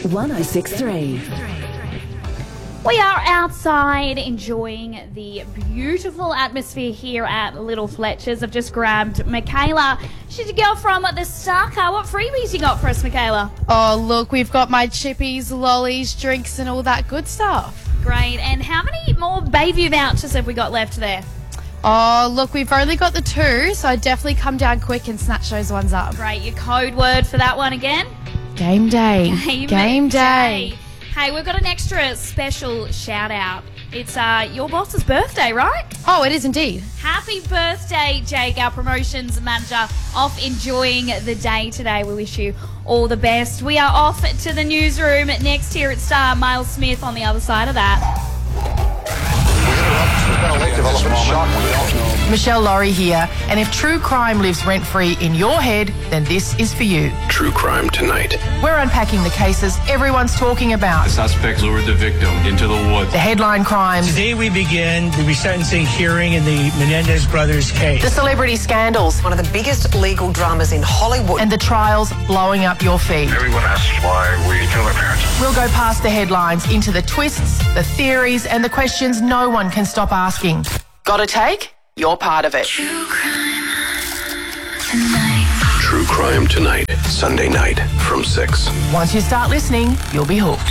106.3. We are outside enjoying the beautiful atmosphere here at Little Fletcher's. I've just grabbed Michaela. She's a girl from the Star Car. What freebies you got for us, Michaela? Oh, look, we've got my chippies, lollies, drinks and all that good stuff. Great. And how many more Bayview vouchers have we got left there? Oh, look, we've only got the 2, so definitely come down quick and snatch those ones up. Great. Your code word for that one again? Game day. Game day. Hey, we've got an extra special shout out. It's your boss's birthday, right? Oh, it is indeed. Happy birthday, Jake, our promotions manager, off enjoying the day today. We wish you all the best. We are off to the newsroom next here at Star. Miles Smith on the other side of that. Michelle Laurie here, and if true crime lives rent-free in your head, then this is for you. True Crime Tonight. We're unpacking the cases everyone's talking about. The suspect lured the victim into the woods. The headline crimes. Today we begin the resentencing hearing in the Menendez brothers case. The celebrity scandals. One of the biggest legal dramas in Hollywood. And the trials blowing up your feed. Everyone asks why we kill our parents. We'll go past the headlines into the twists, the theories, and the questions no one can stop asking. Got a take? You're part of it. True Crime Tonight. Sunday night from 6. Once you start listening, you'll be hooked.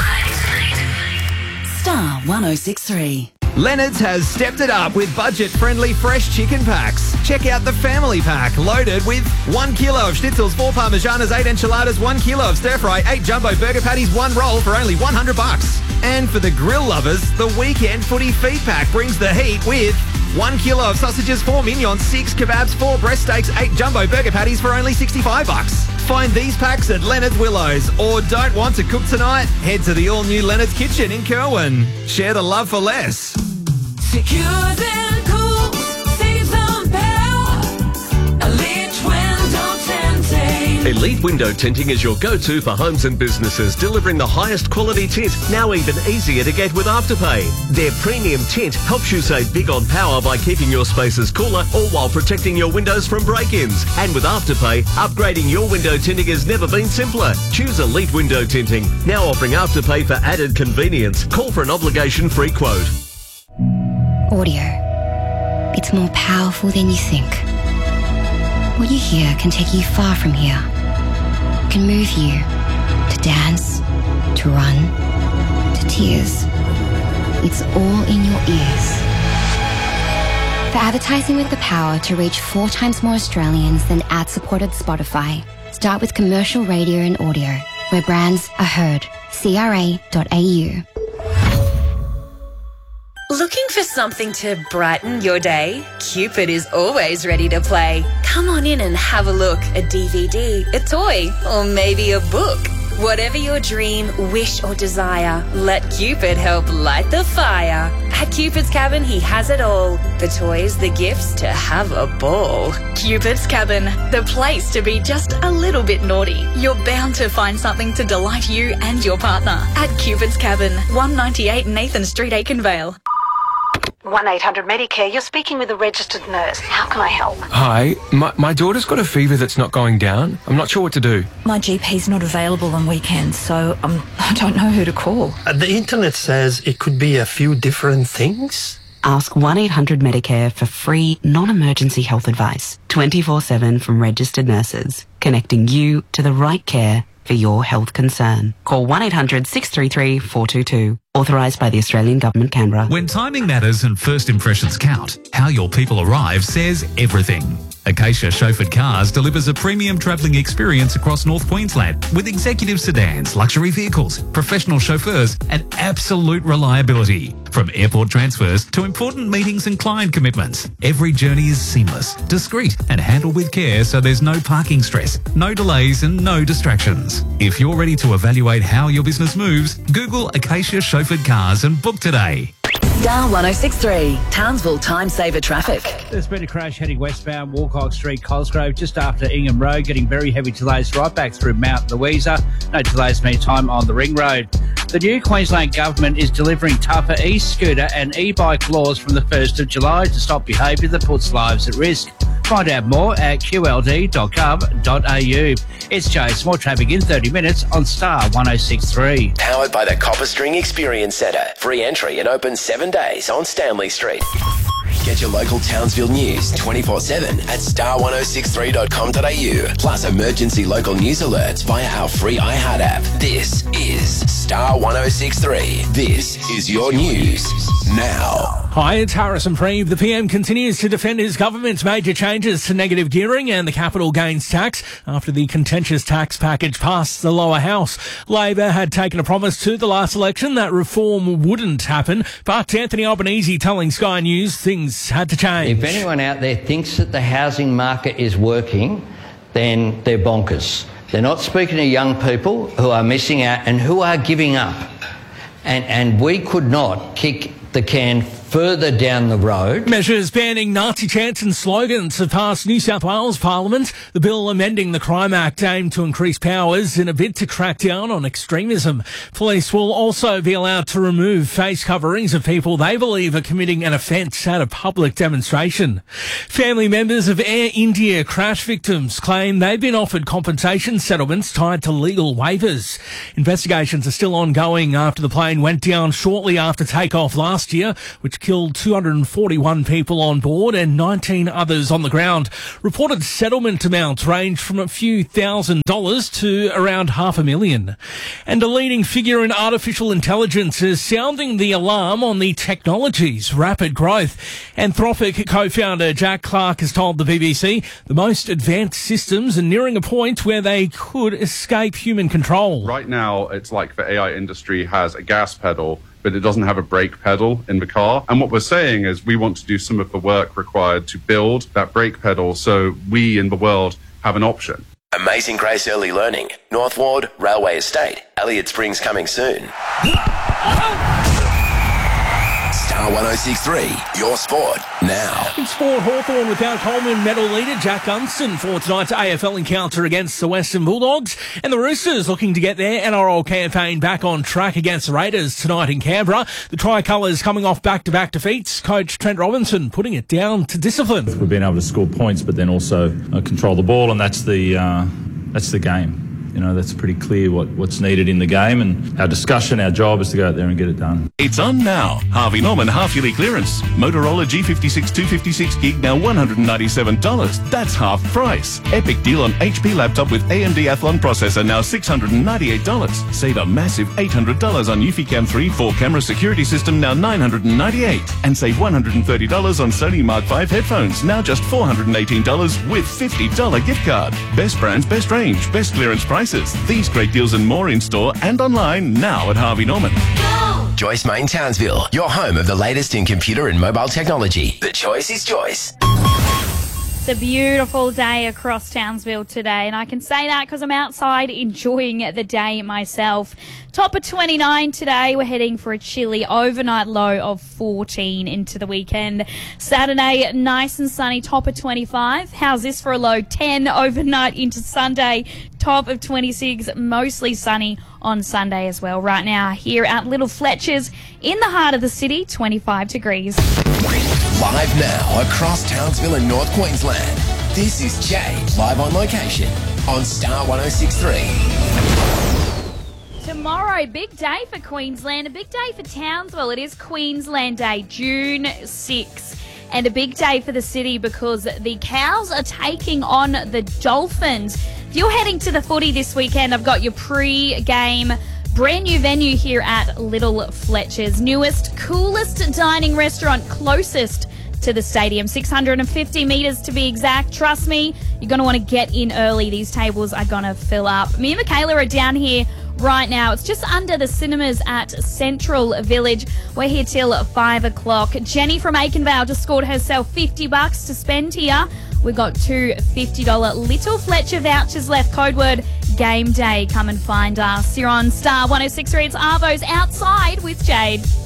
Star 106.3. Leonard's has stepped it up with budget-friendly fresh chicken packs. Check out the family pack, loaded with 1 kilo of schnitzels, 4 parmesanas, 8 enchiladas, 1 kilo of stir-fry, 8 jumbo burger patties, 1 roll for only $100. And for the grill lovers, the weekend footy feed pack brings the heat with 1 kilo of sausages, 4 mignons, 6 kebabs, 4 breast steaks, 8 jumbo burger patties for only $65. Find these packs at Leonard's Willows. Or don't want to cook tonight? Head to the all-new Leonard's Kitchen in Kerwin. Share the love for less. Secures and cools, saves on power. Elite Window Tinting. Elite Window Tinting is your go-to for homes and businesses, delivering the highest quality tint, now even easier to get with Afterpay. Their premium tint helps you save big on power by keeping your spaces cooler, all while protecting your windows from break-ins. And with Afterpay, upgrading your window tinting has never been simpler. Choose Elite Window Tinting, now offering Afterpay for added convenience. Call for an obligation-free quote. Audio. It's more powerful than you think. What you hear can take you far from here. Can move you to dance, to run, to tears. It's all in your ears. For advertising with the power to reach 4 times more Australians than ad-supported Spotify, start with commercial radio and audio, where brands are heard. CRA.au. Looking for something to brighten your day? Cupid is always ready to play. Come on in and have a look. A DVD, a toy, or maybe a book. Whatever your dream, wish or desire, let Cupid help light the fire. At Cupid's Cabin, he has it all. The toys, the gifts, to have a ball. Cupid's Cabin, the place to be just a little bit naughty. You're bound to find something to delight you and your partner. At Cupid's Cabin, 198 Nathan Street, Aikenvale. 1-800-MEDICARE, you're speaking with a registered nurse. How can I help? Hi, my daughter's got a fever that's not going down. I'm not sure what to do. My GP's not available on weekends, so I don't know who to call. The internet says it could be a few different things. Ask 1-800-MEDICARE for free, non-emergency health advice, 24/7 from registered nurses, connecting you to the right care for your health concern. Call 1-800-633-422. Authorised by the Australian Government, Canberra. When timing matters and first impressions count, how your people arrive says everything. Acacia Chauffeured Cars delivers a premium travelling experience across North Queensland with executive sedans, luxury vehicles, professional chauffeurs and absolute reliability. From airport transfers to important meetings and client commitments, every journey is seamless, discreet and handled with care so there's no parking stress, no delays and no distractions. If you're ready to evaluate how your business moves, Google Acacia Chauffeured Cars and book today. Star 106.3, Townsville Time Saver Traffic. There's been a crash heading westbound Walcock Street, Cosgrove, just after Ingham Road, getting very heavy delays right back through Mount Louisa. No delays meantime on the Ring Road. The new Queensland Government is delivering tougher e-scooter and e-bike laws from the 1st of July to stop behaviour that puts lives at risk. Find out more at qld.gov.au. It's Jace. More traffic in 30 minutes on Star 106.3. Powered by the Copper String Experience Centre. Free entry and open 7 days on Stanley Street. Get your local Townsville news 24/7 at star1063.com.au. Plus emergency local news alerts via our free iHeart app. This is Star 106.3. This is your news now. Hi, it's Harrison Freeve. The PM continues to defend his government's major changes to negative gearing and the capital gains tax after the contentious tax package passed the lower house. Labor had taken a promise to the last election that reform wouldn't happen, but Anthony Albanese telling Sky News things had to change. If anyone out there thinks that the housing market is working, then they're bonkers. They're not speaking to young people who are missing out and who are giving up. And we could not kick the can further down the road. Measures banning Nazi chants and slogans have passed New South Wales Parliament. The bill amending the Crime Act aimed to increase powers in a bid to crack down on extremism. Police will also be allowed to remove face coverings of people they believe are committing an offence at a public demonstration. Family members of Air India crash victims claim they've been offered compensation settlements tied to legal waivers. Investigations are still ongoing after the plane went down shortly after takeoff last year, which killed 241 people on board and 19 others on the ground. Reported settlement amounts range from a few $1,000s to around $500,000. And a leading figure in artificial intelligence is sounding the alarm on the technology's rapid growth. Anthropic co-founder Jack Clark has told the BBC the most advanced systems are nearing a point where they could escape human control. Right now, it's like the AI industry has a gas pedal, but it doesn't have a brake pedal in the car. And what we're saying is we want to do some of the work required to build that brake pedal so we in the world have an option. Amazing Grace Early Learning. North Ward, Railway Estate. Elliott Springs coming soon. Star 106.3, your sport now. In sport, Hawthorn without Coleman medal leader Jack Gunston for tonight's AFL encounter against the Western Bulldogs. And the Roosters looking to get their NRL campaign back on track against the Raiders tonight in Canberra. The Tricolours coming off back-to-back defeats. Coach Trent Robinson putting it down to discipline. We've been able to score points, but then also control the ball, and that's the game. You know, that's pretty clear what's needed in the game, and our discussion, our job is to go out there and get it done. It's on now. Harvey Norman half-yearly clearance. Motorola G56 256 gig now $197. That's half price. Epic deal on HP laptop with AMD Athlon processor now $698. Save a massive $800 on Eufy-Cam 3 4-camera security system now $998. And save $130 on Sony Mark V headphones now just $418 with $50 gift card. Best brands, best range, best clearance prices. These great deals and more in store and online now at Harvey Norman. Joyce Main Townsville, your home of the latest in computer and mobile technology. The choice is Joyce. It's a beautiful day across Townsville today, and I can say that because I'm outside enjoying the day myself. Top of 29 today. We're heading for a chilly overnight low of 14 into the weekend. Saturday, nice and sunny, top of 25. How's this for a low? 10 overnight into Sunday, top of 26, mostly sunny on Sunday as well. Right now, here at Little Fletcher's in the heart of the city, 25 degrees. Live now across Townsville and North Queensland. This is Jade, live on location on Star 106.3. Tomorrow, big day for Queensland, a big day for Townsville. It is Queensland Day, June 6th. And a big day for the city because the Cows are taking on the Dolphins. If you're heading to the footy this weekend, I've got your pre-game brand new venue here at Little Fletcher's. Newest, coolest dining restaurant closest to the stadium. 650 metres to be exact. Trust me, you're going to want to get in early. These tables are going to fill up. Me and Michaela are down here right now. It's just under the cinemas at Central Village. We're here till 5 o'clock. Jenny from Aikenvale just scored herself $50 to spend here. We've got two $50 Little Fletcher vouchers left. Code word game day. Come and find us. You're on Star 106.3. It's Arvo's Outside with Jade.